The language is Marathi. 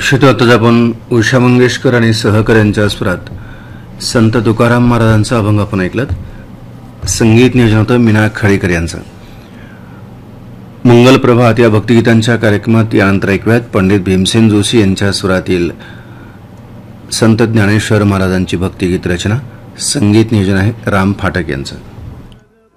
श्रोते, आताच आपण उषा मंगेशकर आणि सहकर यांच्या स्वरात संत तुकाराम महाराजांचा अभंग आपण ऐकलात. संगीत नियोजन होतं मीना खळीकर यांचं. मंगल प्रभात या भक्तिगीतांच्या कार्यक्रमात यानंतर ऐकूयात पंडित भीमसेन जोशी यांच्या स्वरातील संत ज्ञानेश्वर महाराजांची भक्तिगीत रचना. संगीत नियोजन आहे राम फाटक यांचं.